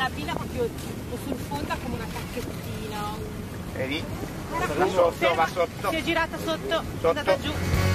la pinna proprio sul fondo ha come una tacchettina. Vedi? Va sotto, va sotto. Si è girata sotto, è andata giù.